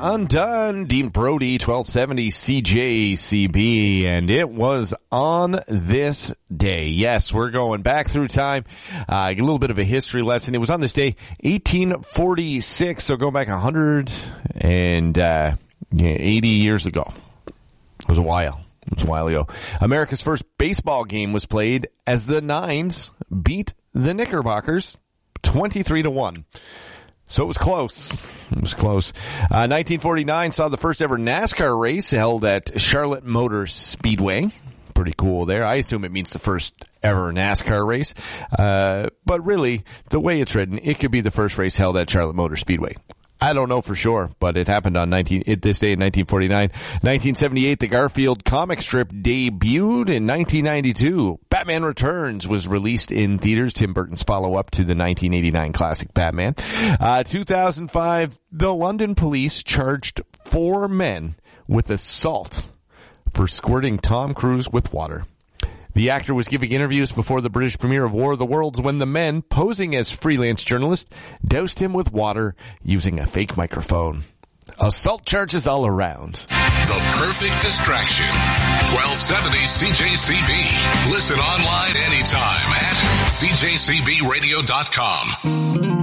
Undone, Dean Brody, 1270 CJCB, and it was on this day. Yes, we're going back through time, a little bit of a history lesson. It was on this day, 1846, so going back 180 years ago. It was a while. It was a while ago. America's first baseball game was played as the Nines beat the Knickerbockers 23-1. So it was close. It was close. 1949 saw the first ever NASCAR race held at Charlotte Motor Speedway. Pretty cool there. I assume it means the first ever NASCAR race. But really, the way it's written, it could be the first race held at Charlotte Motor Speedway. I don't know for sure, but it happened on this day in 1949. 1978, the Garfield comic strip debuted. In 1992, Batman Returns was released in theaters, Tim Burton's follow-up to the 1989 classic Batman. 2005, the London police charged 4 men with assault for squirting Tom Cruise with water. The actor was giving interviews before the British premiere of War of the Worlds when the men, posing as freelance journalists, doused him with water using a fake microphone. Assault charges all around. The perfect distraction. 1270 CJCB. Listen online anytime at cjcbradio.com.